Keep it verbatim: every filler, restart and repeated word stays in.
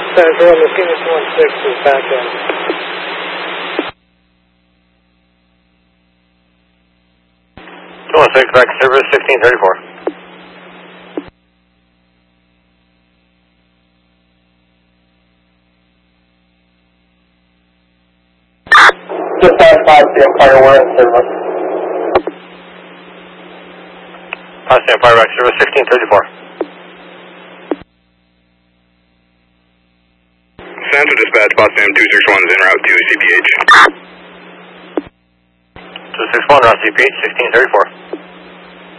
Central, the Phoenix one six is back in. two one six, back to service, sixteen thirty-four. Dispatch five C M Fire, we're in service. five C M Fire, back to service, sixteen thirty-four. Central Dispatch, Potsdam two six one is en route to C P H. two six one, route C P H, sixteen thirty-four.